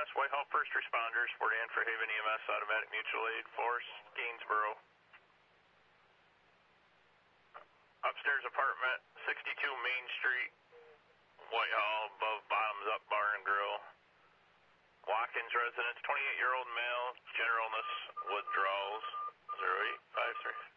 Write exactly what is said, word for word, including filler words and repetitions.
S, Whitehall First Responders, Fort Ann for Haven E M S, Automatic Mutual Aid Force, Gainsboro. Upstairs apartment, sixty-two Main Street, Whitehall, above Bottoms Up Bar and Grill. Watkins residence, twenty-eight-year-old male, general illness, withdrawals, zero eight five three.